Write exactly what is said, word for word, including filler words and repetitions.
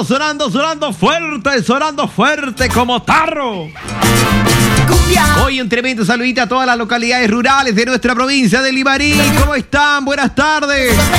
sonando, sonando, sonando fuerte, sonando fuerte como tarro. Hoy un tremendo saludito a todas las localidades rurales de nuestra provincia de Limarí. ¿Cómo están? Buenas tardes.